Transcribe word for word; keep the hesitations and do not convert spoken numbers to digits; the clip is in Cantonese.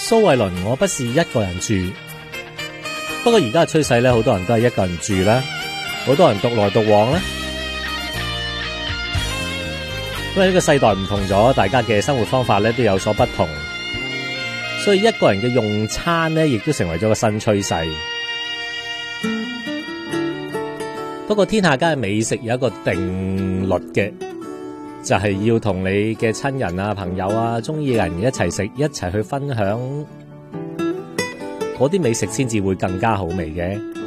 蘇慧倫，我不是一個人住。不過而家嘅趨勢咧，好多人都係一個人住啦，好多人獨來獨往啦。因為呢個世代唔同咗，大家嘅生活方法咧都有所不同，所以一個人嘅用餐咧，亦都成為咗個新趨勢。不過天下間嘅美食有一個定律嘅，就係要同你嘅親人啊、朋友啊、中意嘅人一齊食，一齊去分享嗰啲美食，先至會更加好味嘅。